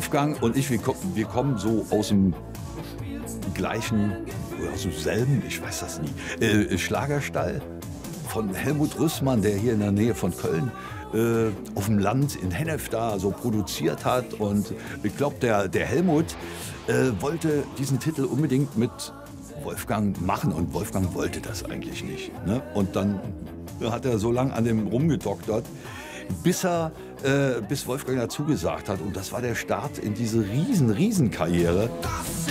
Wolfgang und ich, wir kommen so aus dem gleichen, oder aus demselben, ich weiß das nie, Schlagerstall von Helmut Rüssmann, der hier in der Nähe von Köln auf dem Land in Hennef da so produziert hat. Und ich glaube, der Helmut wollte diesen Titel unbedingt mit Wolfgang machen und Wolfgang wollte das eigentlich nicht. Ne? Und dann hat er so lange an dem rumgedoktert, bis Wolfgang dazu gesagt hat. Und das war der Start in diese riesen Karriere.